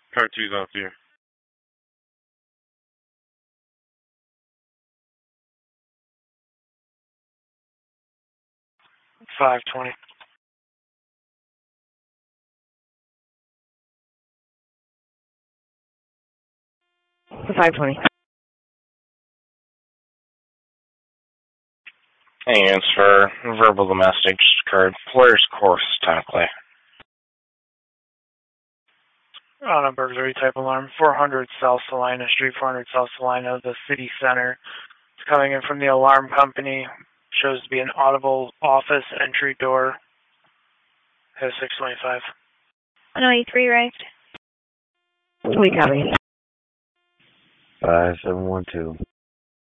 Car 2's out here. $520. $520. Hands for verbal domestic occurred. Player's course, technically. On a burglary type alarm, 400 South Salina Street, 400 South Salina, the city center. It's coming in from the alarm company. Shows to be an audible office entry door. Has 625. 183 arrived. We copy. 5712.